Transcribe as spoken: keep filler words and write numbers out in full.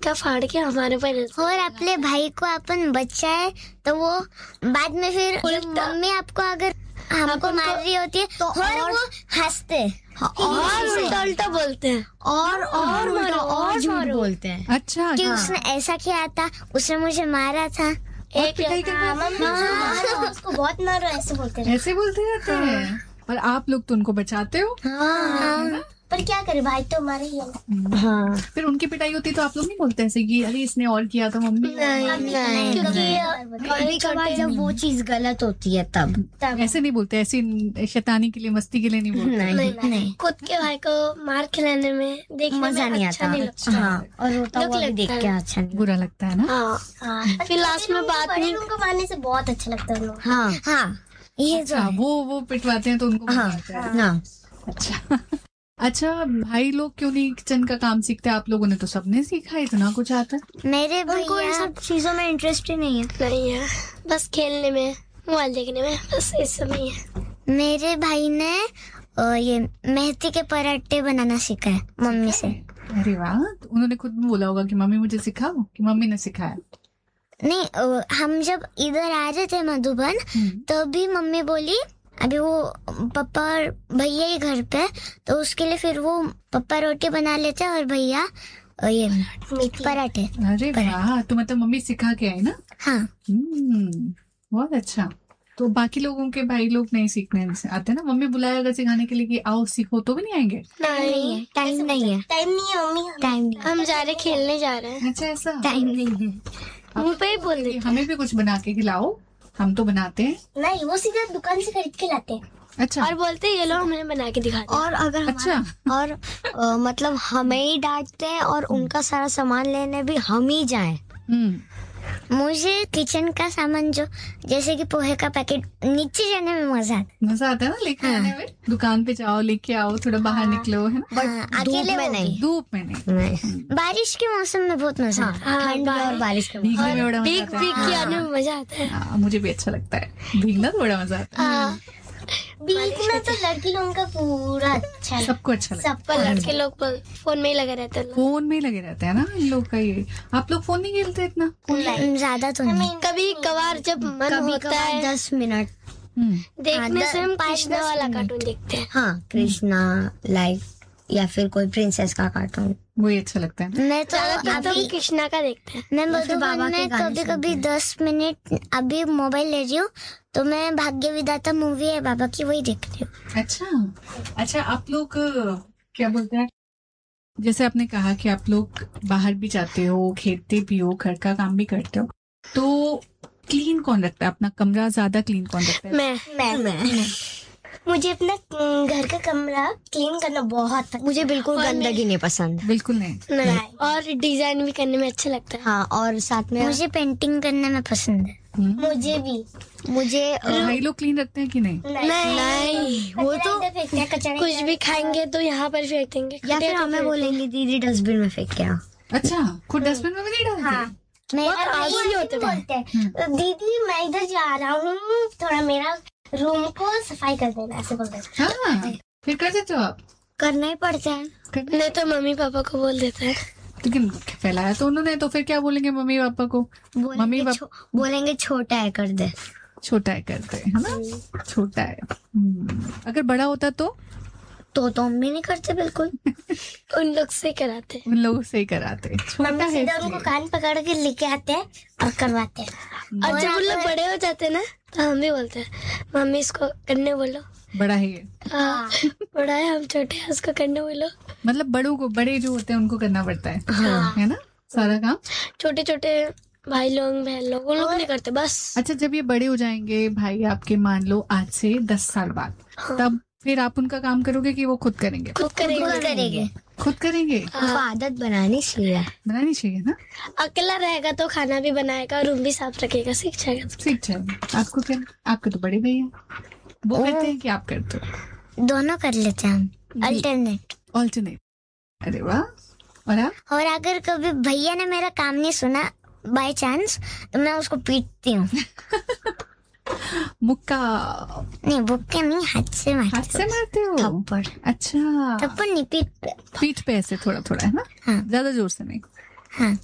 का फाड़ के हमारे पर। और अपने भाई को अपन बचाए तो वो बाद में फिर मम्मी आपको अगर हमको मार रही होती है तो और, और वो हंसते और उल्टा उल्टा बोलते हैं और और उल्टा और झूठ बोलते हैं। अच्छा कि उसने ऐसा किया था, उसने मुझे मारा था। एक उसको बहुत मारो ऐसे बोलते हैं। ऐसे बोलते रहते हैं। और आप लोग तो उनको बचाते हो। हाँ, पर क्या करे, भाई तो हमारे ही है। हाँ। फिर उनकी पिटाई होती तो आप लोग नहीं बोलते ऐसे कि अरे इसने और किया था मम्मी? नहीं, कभी कभार जब वो चीज गलत होती है तब ऐसे नहीं बोलते, ऐसी शैतानी के लिए, मस्ती के लिए नहीं बोलते। नहीं नहीं खुद के भाई को मार खिलाने में देखने मजा में नहीं अच्छा आता। नहीं लगता। हाँ, और रोता हुआ भी देख के अच्छा नहीं। बुरा लगता है ना। हाँ, फिर लास्ट में बात नहीं। उनको मारने से बहुत अच्छा लगता है। हाँ हाँ, ये जो अच्छा, वो वो पिटवाते हैं तो उनको मजा हाँ आता है। हाँ। अच्छा अच्छा, भाई लोग क्यों नहीं किचन का काम सीखते? आप लोगों ने तो सबने सीखा, इतना कुछ आता है। मेरे उनको इन भैया सब चीजों में इंटरेस्ट ही नहीं है। नहीं है, बस खेलने में, मोबाइल देखने में, बस इस समय है। मेरे भाई ने अ, ये मेथी के पराठे बनाना सीखा है मम्मी से। अरे वाह, तो उन्होंने खुद बोला होगा कि मम्मी मुझे सिखाओ, कि मम्मी ने सिखाया? नहीं, अ, हम जब इधर आ रहे थे मधुबन तभी मम्मी बोली अभी वो पापा और भैया ही घर पे, तो उसके लिए फिर वो पापा रोटी बना लेते और भैया अ, ये पराठे। अरे वाह, तो मतलब मम्मी सिखा के आई ना? हाँ, हम्म, बहुत अच्छा। तो बाकी लोगों के भाई लोग नहीं सीखने से आते ना? मम्मी बुलाया अगर सिखाने के लिए कि आओ सीखो, तो भी नहीं आएंगे? नहीं है, टाइम नहीं है, टाइम नहीं है मम्मी, टाइम नहीं, हम जा रहे खेलने जा रहे हैं। अच्छा, ऐसा टाइम नहीं है। मुँह पे ही बोल कि देते। हमें भी कुछ बना के खिलाओ, हम तो बनाते हैं। नहीं, वो सीधा दुकान से खरीद के लाते हैं। अच्छा, और बोलते ये लो हमने बना के दिखा दिया। और अगर अच्छा, और अ, मतलब हमें ही डांटते हैं और उनका सारा सामान लेने भी हम ही जाएं। हम्म, मुझे किचन का सामान जो जैसे कि पोहे का पैकेट नीचे जाने में मजा आता मजा आता है ना लेके आने में। दुकान पे जाओ, लेके आओ, थोड़ा बाहर निकलो, है ना? है। हाँ, धूप अकेले में वो नहीं। भी। धूप में नहीं। नहीं, बारिश के मौसम में बहुत मजा आता है। ठंड में और बारिश के भीगने में बड़ा मजा भीग आता भीग है। के आने में मजा आता है। हाँ, मुझे भी अच्छा लगता है भीगना, तो बड़ा मजा आता है। भीगना तो लड़की लोगों का पूरा अच्छा है। सबको अच्छा लगता है। पर लड़के लोग पर फोन में ही लगे रहते हैं। फोन में ही लगे रहते हैं ना इन लोग का। ये आप लोग फोन नहीं खेलते इतना? ज्यादा तो नहीं। कभी कभार जब मन कभी होता कभार है दस मिनट। हम्म, देखने हाँ, से हम पाँच कृष्णा दस वाला मिनट। कार्टून देखते हैं। हाँ, कृष्णा लाइक या फिर कोई प्रिंसेस का कार्टून। वही अच्छा लगता है ना? मैं तो ज्यादातर तो हम अभी कृष्णा का देखते हैं। मैं या फिर बाबा मधुबन के में गाने कभी कभी दस मिनट अभी मोबाइल ले रही हूँ तो मैं भाग्य विधाता मूवी है बाबा की, वही देख रही हूँ। अच्छा अच्छा, आप लोग अ, क्या बोलते हैं, जैसे आपने कहा कि आप लोग बाहर भी जाते हो, खेलते भी हो, घर का काम भी करते हो, तो क्लीन कौन रखता है अपना कमरा? ज्यादा क्लीन कौन रखता है? मैं मैं, मैं। मुझे अपना अम, घर का कमरा क्लीन करना बहुत पसंद। मुझे बिल्कुल गंदगी नहीं पसंद। बिल्कुल नहीं। नहीं, और डिजाइन भी करने में अच्छा लगता है। हाँ, और साथ में मुझे पेंटिंग करने में पसंद है। हम्म, मुझे भी। मुझे अ, भाई लोग क्लीन रखते हैं कि नहीं? नहीं, वो तो कुछ भी खाएंगे तो यहाँ पर फेंक देंगे। या फिर हमें बोलेंगे दीदी डस्टबिन में फेंक के आओ। अच्छा, खुद डस्टबिन में भी नहीं डालते? मैं आलसी होते हैं। बोलते हैं दीदी मैं इधर जा रहा हूँ, थोड़ा मेरा रूम को सफाई कर देना, ऐसे बोलते हैं। हाँ, फिर कर देते हो आप? करना ही पड़ता है। करना- नहीं तो मम्मी पापा को बोल देते हैं। लेकिन फैलाया तो उन्होंने, तो फिर क्या बोलेंगे मम्मी पापा को? मम्मी बोलेंगे पापा छो, बोलेंगे छोटा है कर दे। छोटा है करते हैं, है ना? छोटा है। हम्म, अगर बड़ा होता तो तो तो हम भी नहीं करते बिल्कुल। उन लोग से कराते हैं। उन लोगों से ही कराते। छोटा मम्मी है सीधा उनको इसलिए। कान पकड़ के लेके आते हैं और करवाते हैं। और जब उन लोग बड़े हो जाते हैं ना तो हम भी बोलते हैं मम्मी इसको करने बोलो। बड़ा है ये, हाँ, बड़ा है, हम छोटे हैं, उसको करने बोलो। मतलब बड़ों को, बड़े जो होते हैं उनको करना पड़ता है, है ना, सारा काम। छोटे छोटे भाई लोग बहन लोग वो लोग नहीं करते बस। अच्छा, जब ये बड़े हो जाएंगे भाई आपके, मान लो आज से दस साल बाद, तब फिर आप उनका काम करोगे कि वो खुद करेंगे? खुद करेंगे। खुद करेंगे। खुद करेंगे। उनको आदत बनानी चाहिए। बनानी चाहिए ना, अकेला रहेगा तो खाना भी बनाएगा, रूम भी साफ रखेगा, सीख जाएगा। सीख जाएगा। आपको क्या, आपके तो बड़े भैया वो करते हैं कि आप करते हो? दोनों कर लेते हैं हम, अल्टरनेट। ऑल्टरनेट। अरे वाह। और आप? और अगर कभी भैया ने मेरा काम नहीं सुना बाय चांस तो मैं उसको पीटती हूँ। मुक्का? नहीं, बुक्के नहीं, हाथ से मारती हाथ से मारते हो? थप्पड़। अच्छा, थप्पड़ नहीं, पीठ पे। पीठ पे ऐसे थोड़ा थोड़ा, है ना? हाँ। ज्यादा जोर से नहीं। हाँ।